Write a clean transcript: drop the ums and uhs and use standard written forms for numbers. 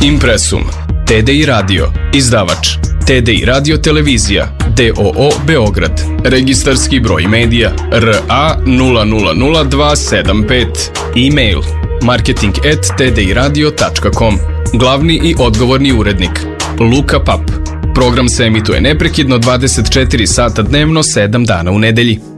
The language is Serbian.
Impresum, TDI Radio, izdavač, TDI Radio Televizija, DOO Beograd, registarski broj medija RA 000275, e-mail marketing@tdiradio.com, glavni i odgovorni urednik Luka Pap. Program se emituje neprekidno 24 sata dnevno, 7 dana u nedelji.